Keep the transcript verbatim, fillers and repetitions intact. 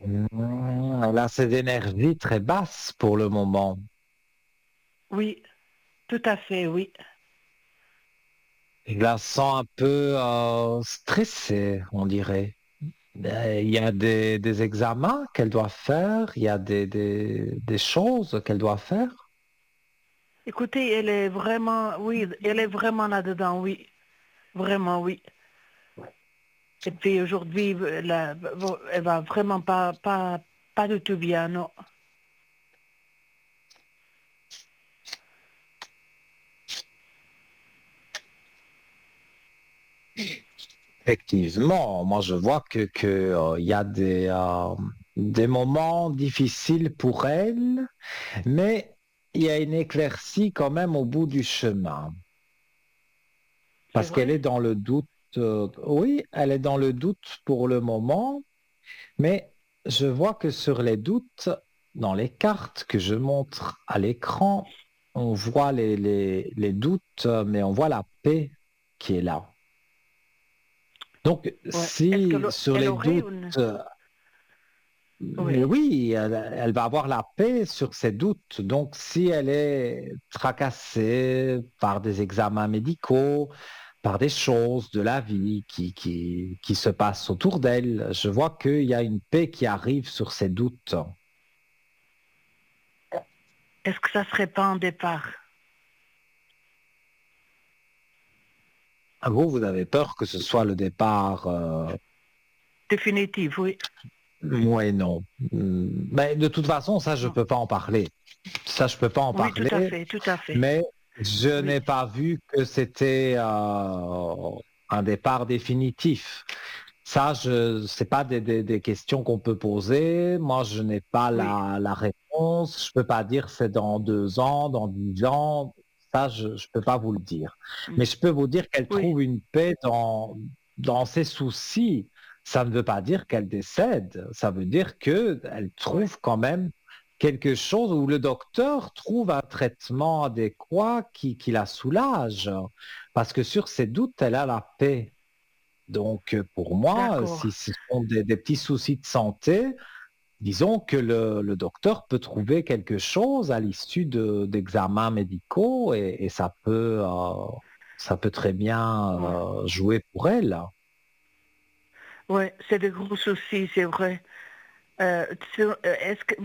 Mmh, elle a cette énergie très basse pour le moment. Oui, tout à fait, oui. Je la sens un peu euh, stressée, on dirait. Euh, Il y a des, des examens qu'elle doit faire, il y a des, des, des choses qu'elle doit faire. Écoutez, elle est vraiment, oui, elle est vraiment là-dedans, oui. Vraiment, oui. Et puis aujourd'hui, elle, a- bon, elle va vraiment pas, pas, pas du tout bien, non. Effectivement, moi je vois que, que, euh, il y a des, euh, des moments difficiles pour elle, mais il y a une éclaircie quand même au bout du chemin, C'est parce qu'elle vrai? est dans le doute. Euh, oui, elle est dans le doute pour le moment, mais je vois que sur les doutes, dans les cartes que je montre à l'écran, on voit les, les, les doutes, mais on voit la paix qui est là. Donc, Ouais. Est-ce si qu'elle sur elle les aurait doutes, une... mais Oui, oui, elle, elle va avoir la paix sur ses doutes. Donc, si elle est tracassée par des examens médicaux, par des choses de la vie qui, qui, qui se passent autour d'elle, je vois qu'il y a une paix qui arrive sur ses doutes. est-ce que ça serait pas un départ Ah, vous, vous avez peur que ce soit le départ, euh, définitif? Oui. moi et non. Hmm, Mais de toute façon, ça, je ne Non. peux pas en parler. Ça, je peux pas en Oui, tout à parler. fait, tout à fait. Mais je Oui, n'ai pas vu que c'était euh, un départ définitif. Ça, je, c'est pas des, des- des questions qu'on peut poser. Moi, je n'ai pas oui, la, la réponse. Je peux pas dire c'est dans deux ans, dans dix ans. Ça, je, je peux pas vous le dire. mm, Mais je peux vous dire qu'elle oui, trouve une paix dans, dans ses soucis. Ça ne veut pas dire qu'elle décède. Ça veut dire que elle oui. trouve quand même quelque chose où le docteur trouve un traitement adéquat qui, qui la soulage. Parce que sur ses doutes, elle a la paix. Donc, euh, pour moi, D'accord. si ce sont des, des petits soucis de santé, disons que le, le docteur peut trouver quelque chose à l'issue de- d'examens médicaux et, et ça peut, euh, ça peut très bien Ouais, euh, jouer pour elle. ouais, c'est des gros soucis, c'est vrai. Euh, sur- euh, est-ce que